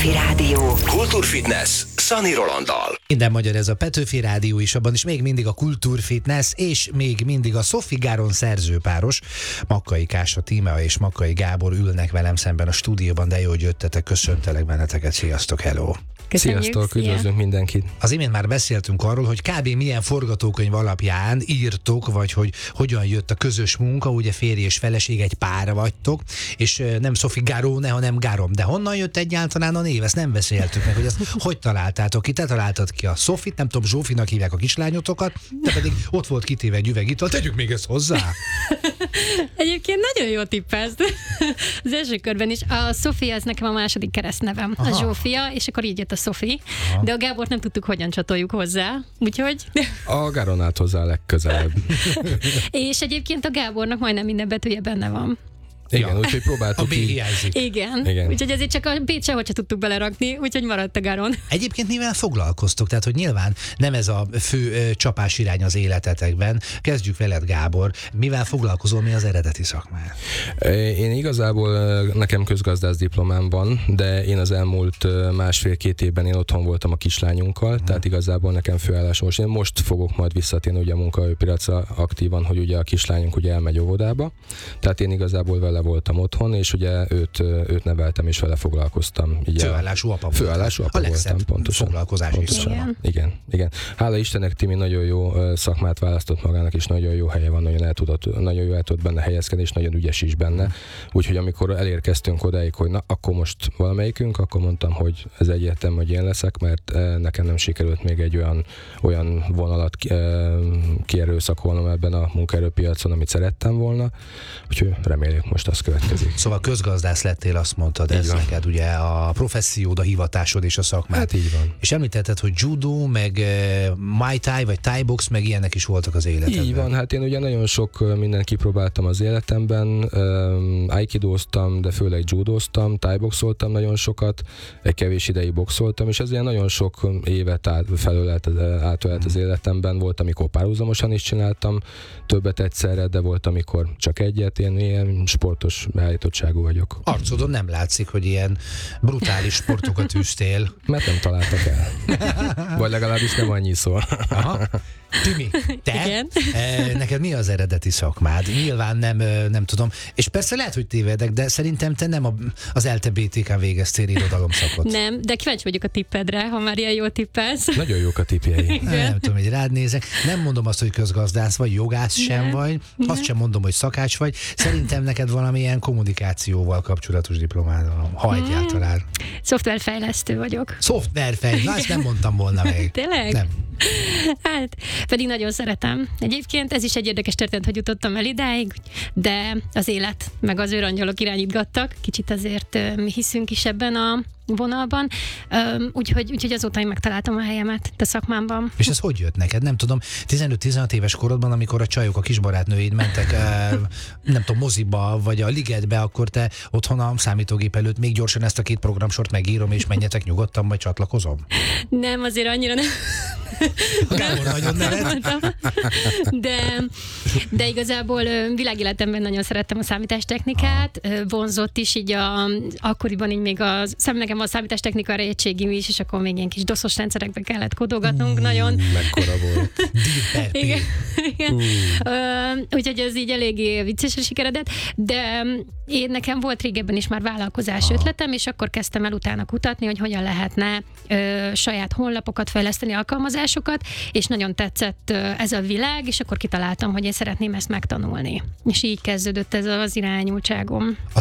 Petőfi Rádió. Kultúrfitness Szani Rolanddal. Minden magyar ez a Petőfi Rádió is, abban is még mindig a Kultúrfitness, és még mindig a Sophie Garon szerzőpáros. Makkai Kása Tímea és Makkai Gábor ülnek velem szemben a stúdióban, de jó, hogy jöttetek, köszöntelek benneteket, sziasztok, hello! Köszönjük, sziasztok, üdvözlünk mindenkit! Az imént már beszéltünk arról, hogy kb. Milyen forgatókönyv alapján írtok, vagy hogy hogyan jött a közös munka, ugye férj és feleség, egy pár vagytok, és nem Sophie Garone, hanem Garom. De honnan jött egyáltalán a név? Ezt nem beszéltük meg, hogy ezt hogy találtátok ki? Te találtad ki a Sophie-t, nem tudom, Zsófinak hívják a kislányotokat, de pedig ott volt kitéve egy üvegital, tegyük még ezt hozzá! Egyébként nagyon jó tippezd. Az első körben is. A Sophie az nekem a második keresztnevem. A Zsófia, és akkor így jött a Sophie. Aha. De a Gábort nem tudtuk, hogyan csatoljuk hozzá. Úgyhogy... A Garon állt hozzá legközelebb. És egyébként a Gábornak majdnem minden betűje benne van. Igen, úgyhogy próbáltuk a B hiányzik. Igen. Úgyhogy ezért csak a B-t sehogy se tudtuk belerakni, úgyhogy maradt a Garon. Egyébként mivel foglalkoztok? Tehát, hogy nyilván nem ez a fő csapás irány az életetekben. Kezdjük veled, Gábor. Mivel foglalkozol, mi az eredeti szakmád? Én igazából, nekem közgazdász diplomám van, de én az elmúlt másfél-két évben én otthon voltam a kislányunkkal, tehát igazából nekem főállásom. Én most fogok majd visszatérni ugye a munkaerőpiacra aktívan, hogy ugye a kislányunk ugye elmegy óvodába. Tehát én igazából vele voltam otthon, és ugye őt neveltem, és vele foglalkoztam. Főállású apa volt. Főállású apa voltam, pontosan. Foglalkozás is. Igen. Hála Istennek, Timi nagyon jó szakmát választott magának, és nagyon jó helye van, nagyon jó el tudott benne helyezkedni, és nagyon ügyes is benne. Úgyhogy amikor elérkeztünk odáig, hogy na, akkor most valamelyikünk, akkor mondtam, hogy ez egyértelmű, hogy én leszek, mert nekem nem sikerült még egy olyan vonalat kierőszakolnom ebben a munkaerőpiacon, amit szerettem volna. Úgyhogy reméljük most az következik. Szóval közgazdász lettél, azt mondtad, ez neked ugye a professziód, a hivatásod és a szakmád. Hát így van. És említetted, hogy judo, meg muay thai, vagy thai box, meg ilyenek is voltak az életedben. Így van, hát én ugye nagyon sok mindent kipróbáltam az életemben, aikidóztam, de főleg judóztam, thai boxoltam nagyon sokat, egy kevés ideig boxoltam, és ez ilyen nagyon sok évet átölelt az életemben. Volt, amikor párhuzamosan is csináltam többet egyszerre, de volt, amikor csak egyet. Én ilyen sportos beállítottságú vagyok. Arcodon nem látszik, hogy ilyen brutális sportokat űztél. Mert nem találtak el. Vagy legalábbis nem annyi szól. Aha. Timi, te? Igen. Neked mi az eredeti szakmád? Nyilván nem tudom. És persze lehet, hogy tévedek, de szerintem te nem az ELTE BTK-n végeztél irodalomszakot. Nem, de kíváncsi vagyok a tippedre, ha már ilyen jól tippelsz. Nagyon jók a tippjei. Nem tudom, hogy rád nézek. Nem mondom azt, hogy közgazdász vagy, jogász sem vagy. Azt sem mondom, hogy szakács vagy. Szerintem neked valamilyen kommunikációval kapcsolatos diplomád van, ha egyáltalán. Szoftverfejlesztő vagyok. Szoftverfejlesztő? Na, ezt nem mondtam volna még. Tényleg? Nem. Hát, pedig nagyon szeretem. Egyébként ez is egy érdekes történet, hogy jutottam el idáig, de az élet, meg az őrangyalok irányítgattak. Kicsit azért mi hiszünk is ebben a vonalban, úgyhogy azóta én megtaláltam a helyemet a szakmámban. És ez hogy jött neked? Nem tudom, 15-16 éves korodban, amikor a csajok, a kisbarátnőid mentek, nem tudom, moziba, vagy a ligetbe, akkor te otthon a számítógép előtt még gyorsan ezt a két programsort megírom, és menjetek nyugodtan, vagy csatlakozom? Nem, azért annyira nem. A Gábor nagyon nevet. De igazából világéletemben nagyon szerettem a számítástechnikát, vonzott is így akkoriban így még nekem a számítástechnika rejtségim is, és akkor még ilyen kis doszos rendszerekbe kellett kodogatnunk nagyon. Mekkora volt. Igen. Úgyhogy ez így eléggé viccesre sikeredett, de nekem volt régebben is már vállalkozás ötletem, és akkor kezdtem el utána kutatni, hogy hogyan lehetne saját honlapokat fejleszteni, alkalmazásokat, és nagyon tetszett ez a világ, és akkor kitaláltam, hogy én szeretném ezt megtanulni. És így kezdődött ez az irányultságom. A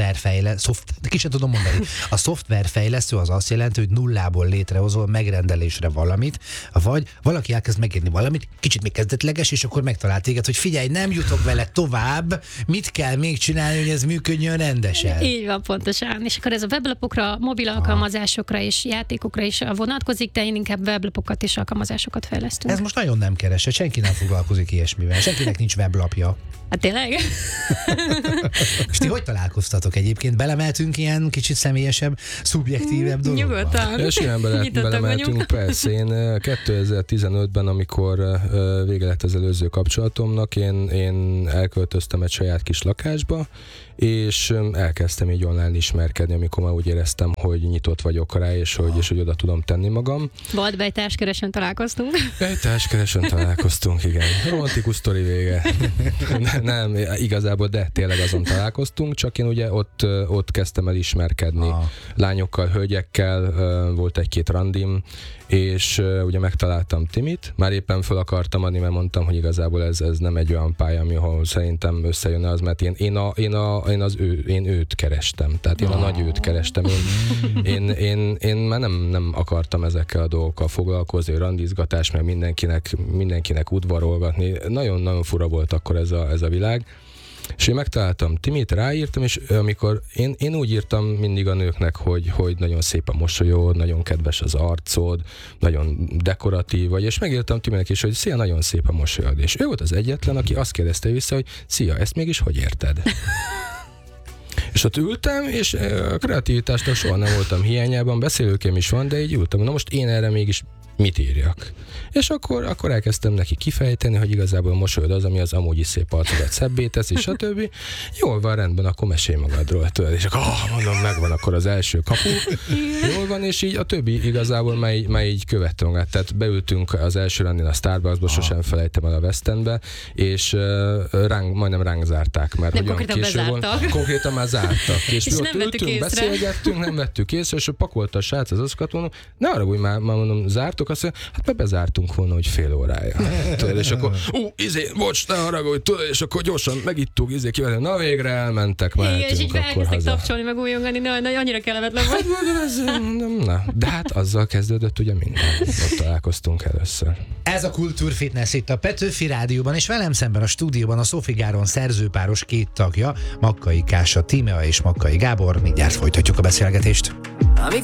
szoftverfejlesztő az azt jelenti, hogy nullából létrehozol megrendelésre valamit, vagy valaki elkezd megírni valamit, kicsit még kezdetleges, és akkor megtalált téged, hogy figyelj, nem jutok vele tovább, mit kell még csinálni, hogy ez működjön rendesen. Így van, pontosan. És akkor ez a weblapokra, mobil alkalmazásokra és játékokra is vonatkozik, de én inkább weblapokat és alkalmazásokat fejlesztünk. Ez most nagyon nem keresett, senki nem foglalkozik ilyesmivel, senkinek nincs weblapja. Hát tényleg? És ti hogy találkoztatok egyébként? Belemeltünk ilyen kicsit személyesebb, szubjektívebb dologba? Nyugodtan. Simán belemeltünk, persze. Én 2015-ben, amikor vége lett az előző kapcsolatomnak, én elköltöztem egy saját kis lakásba, és elkezdtem így online ismerkedni, amikor már úgy éreztem, hogy nyitott vagyok rá, és hogy oda tudom tenni magam. Volt be egy társkeresőn találkoztunk. Egy társkeresőn találkoztunk, igen. Romantikus sztori vége. Nem, igazából, de tényleg azon találkoztunk, csak én ugye ott kezdtem el ismerkedni lányokkal, hölgyekkel, volt egy-két randim, és ugye megtaláltam Timit, már éppen föl akartam adni, mert mondtam, hogy igazából ez nem egy olyan pálya, ahol szerintem összejönne az, mert én őt kerestem, tehát én a nagy őt kerestem, én már nem akartam ezekkel a dolgokkal foglalkozni, randizgatás, mert mindenkinek udvarolgatni, nagyon-nagyon fura volt akkor ez a világ. És én megtaláltam Timit, ráírtam, és amikor én úgy írtam mindig a nőknek, hogy nagyon szép a mosolyod, nagyon kedves az arcod, nagyon dekoratív vagy, és megírtam Timinek is, hogy szia, nagyon szép a mosolyod. És ő volt az egyetlen, aki azt kérdezte vissza, hogy szia, ezt mégis hogy érted? És ott ültem, és a kreativitásnak soha nem voltam hiányában, beszélőkém is van, de így ültem, na most én erre mégis mit írjak? És akkor elkezdtem neki kifejteni, hogy igazából a mosolyod az, ami az amúgy is szép arcodat szebbé teszi, stb. Jól van, rendben, akkor mesélj magadról, tudod. És akkor mondom, megvan akkor az első kapu. Jól van, és így a többi igazából már így követte magát. Tehát beültünk az első randin a Starbucksba, sosem felejtem el a West Endbe, és majdnem ránk zárták, mert nem, olyan késő volt. Konkrétan már zártak. És mi ott ültünk, beszélgettünk, nem vettük észre, és pakolta a srác az azokat, mondom, ne arra, hogy már mondom, zártok, azt mondja, hát már bezártunk volna, hogy fél órája. Tudod, és akkor, bocs, ne haragudj, tudod, és akkor gyorsan megittuk, kivettem, na végre elmentek, mehetünk igen, és így elkezdtek tapsolni, meg újongani, annyira kellemetlen volt. De hát azzal kezdődött ugye minden. Ott találkoztunk először. Ez a Kultúrfitness itt a Petőfi Rádióban, és velem szemben a stúdióban a Sophie Garon szerzőpáros két tagja, Makkai Kása Tímea és Makkai Gábor. Mindjárt folytatjuk a beszélgetést.